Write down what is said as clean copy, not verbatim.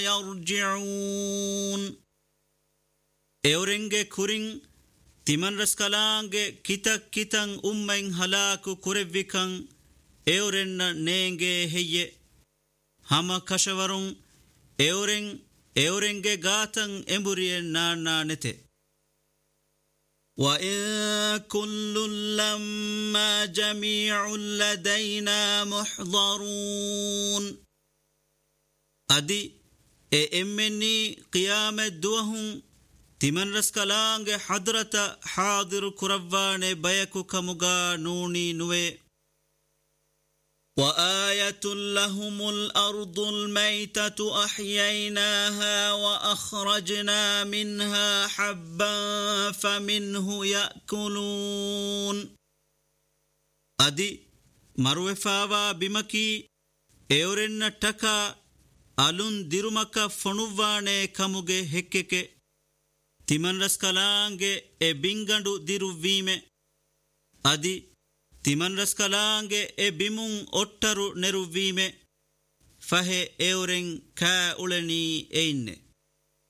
يرجعون اورنگه كورين تمن رسكالانگه كتن أمين هلاكو كوريوكان اورن نينگه هي هما كشورون اورنگه غاتن امبوريه نانا نته وإن كل لما جميع لدينا محضرون أدي إمني قيامة دوهم تمن رسكالانگ حضرت حاضر كروان بيكو كمغا نوني نوي وآية لهم الأرض الميتة أحييناها وأخرجنا منها حبا فمنه يأكلون أدي مروفاوا بمكي اورن تكا ألون ديرمكا فنواني كمغي هككي تمن رسكالانگ بنگندو ديروويمه أدي تمن رسكالانگ بمون أترو نروويمه فهي اورن كا أولني اينه